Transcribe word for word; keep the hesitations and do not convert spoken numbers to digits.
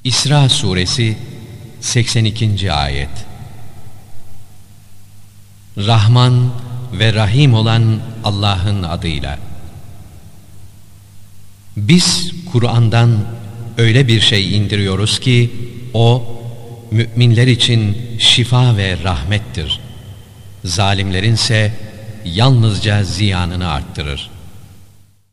İsra Suresi seksen ikinci Ayet. Rahman ve Rahim olan Allah'ın adıyla. Biz Kur'an'dan öyle bir şey indiriyoruz ki o müminler için şifa ve rahmettir. Zalimlerin ise yalnızca ziyanını arttırır.